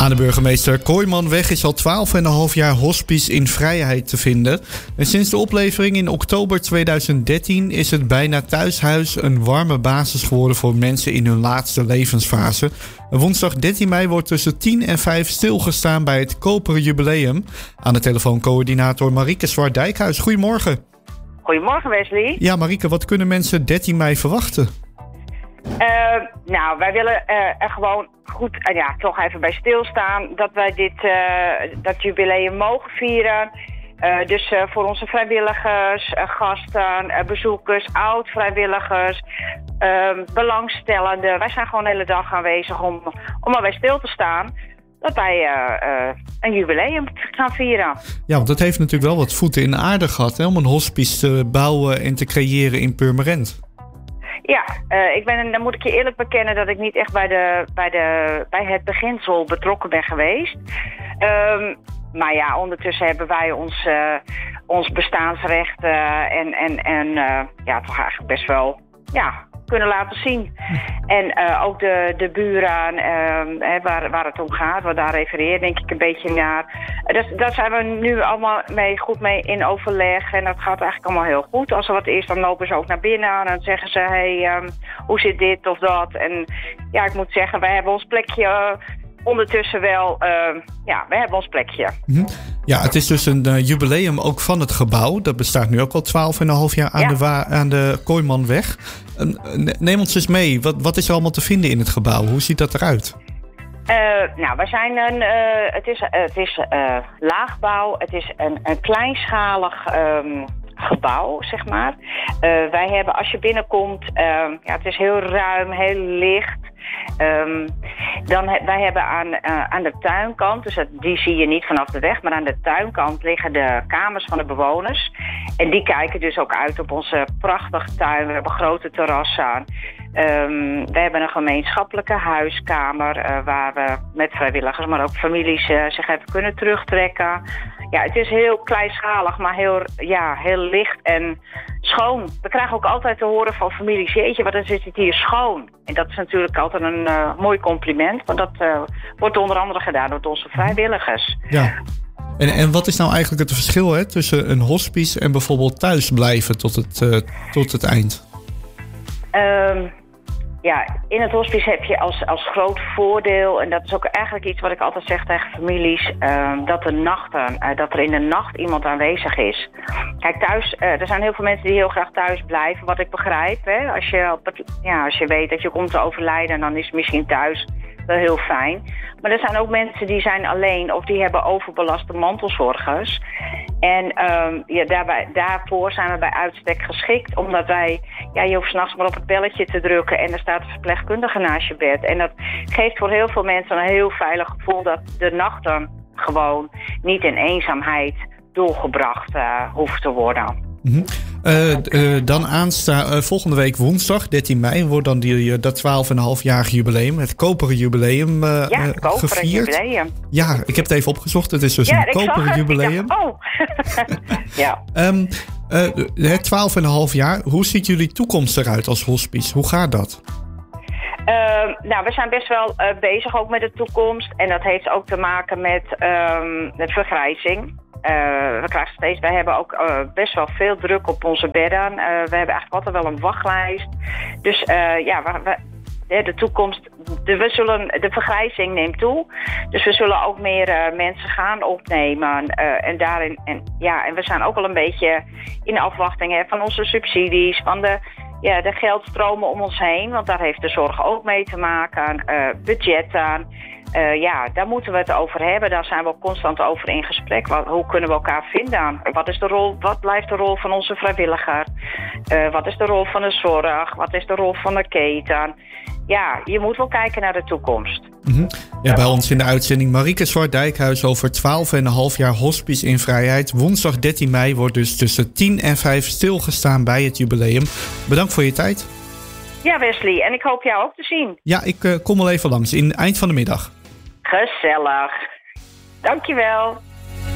Aan de Burgemeester Kooijmanweg is al 12,5 jaar hospice in vrijheid te vinden. En sinds de oplevering in oktober 2013 is het bijna thuishuis een warme basis geworden voor mensen in hun laatste levensfase. Woensdag 13 mei wordt tussen 10 en 5 stilgestaan bij het Koperen Jubileum. Aan de telefoon coördinator Marieke Zwart-Dijkhuis. Goedemorgen. Goedemorgen Wesley. Ja, Marieke, wat kunnen mensen 13 mei verwachten? Wij willen er gewoon goed toch even bij stilstaan dat wij dat jubileum mogen vieren. Dus voor onze vrijwilligers, gasten, bezoekers, oud-vrijwilligers, belangstellenden. Wij zijn gewoon de hele dag aanwezig om erbij stil te staan dat wij een jubileum gaan vieren. Ja, want dat heeft natuurlijk wel wat voeten in de aarde gehad, hè, om een hospice te bouwen en te creëren in Purmerend. Ja, dan moet ik je eerlijk bekennen dat ik niet echt bij het beginsel betrokken ben geweest. Maar ja, ondertussen hebben wij ons bestaansrecht toch eigenlijk best wel kunnen laten zien. En ook de buren waar het om gaat, waar daar refereer denk ik een beetje naar. Daar zijn we nu allemaal goed mee in overleg en dat gaat eigenlijk allemaal heel goed. Als er wat is, dan lopen ze ook naar binnen en dan zeggen ze, hoe zit dit of dat? En ja, ik moet zeggen, wij hebben ons plekje ondertussen wel, we hebben ons plekje. Mm-hmm. Ja, het is dus een jubileum ook van het gebouw. Dat bestaat nu ook al 12,5 jaar aan de Kooijmanweg. Neem ons eens mee. Wat is er allemaal te vinden in het gebouw? Hoe ziet dat eruit? We zijn het is laagbouw. Het is een kleinschalig gebouw, zeg maar. Wij hebben, als je binnenkomt, het is heel ruim, heel licht. Wij hebben aan de tuinkant, dus die zie je niet vanaf de weg, maar aan de tuinkant liggen de kamers van de bewoners. En die kijken dus ook uit op onze prachtige tuin. We hebben grote terrassen aan. We hebben een gemeenschappelijke huiskamer waar we met vrijwilligers, maar ook families zich even kunnen terugtrekken. Ja, het is heel kleinschalig, maar heel licht en schoon. We krijgen ook altijd te horen van families, jeetje, wat is het hier schoon. En dat is natuurlijk altijd een mooi compliment, want dat wordt onder andere gedaan door onze vrijwilligers. Ja. En wat is nou eigenlijk het verschil tussen een hospice en bijvoorbeeld thuisblijven tot het eind? In het hospice heb je als groot voordeel, en dat is ook eigenlijk iets wat ik altijd zeg tegen families, dat er in de nacht iemand aanwezig is. Kijk, thuis, er zijn heel veel mensen die heel graag thuis blijven, wat ik begrijp. Hè? Als je weet dat je komt te overlijden, dan is het misschien thuis wel heel fijn. Maar er zijn ook mensen die zijn alleen of die hebben overbelaste mantelzorgers. En daarvoor zijn we bij uitstek geschikt. Omdat je hoeft 's nachts maar op het belletje te drukken en er staat een verpleegkundige naast je bed. En dat geeft voor heel veel mensen een heel veilig gevoel dat de nachten gewoon niet in eenzaamheid doorgebracht hoeft te worden. Mm-hmm. Dan volgende week woensdag, 13 mei, wordt dan dat 12,5-jarig jubileum, het Koperen Jubileum, het Koperen gevierd. Jubileum. Ja, ik heb het even opgezocht. Het is dus een Koperen Jubileum. Ja. Het 12,5 jaar. Hoe ziet jullie toekomst eruit als hospice? Hoe gaat dat? We zijn best wel bezig ook met de toekomst. En dat heeft ook te maken met de vergrijzing. Wij hebben ook best wel veel druk op onze bedden. We hebben eigenlijk altijd wel een wachtlijst. Dus de toekomst, de vergrijzing neemt toe. Dus we zullen ook meer mensen gaan opnemen. En we zijn ook wel een beetje in afwachting van onze subsidies, van de geldstromen om ons heen. Want daar heeft de zorg ook mee te maken. Budgetten. Daar moeten we het over hebben. Daar zijn we ook constant over in gesprek. Hoe kunnen we elkaar vinden? Wat blijft de rol van onze vrijwilliger? Wat is de rol van de zorg? Wat is de rol van de keten? Ja, je moet wel kijken naar de toekomst. Mm-hmm. Ja, bij ons in de uitzending Marieke Zwart-Dijkhuis over 12,5 jaar hospice in vrijheid. Woensdag 13 mei wordt dus tussen 10 en 5 stilgestaan bij het jubileum. Bedankt voor je tijd. Ja, Wesley. En ik hoop jou ook te zien. Ja, ik kom wel even langs in eind van de middag. Gezellig. Dankjewel.